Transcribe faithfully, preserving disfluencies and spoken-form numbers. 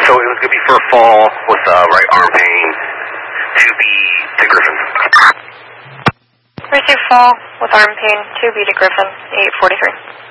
So it was going to be for a fall with uh, right arm pain to be to Griffin. Receive fall with arm pain, two B to Griffin, eight forty-three.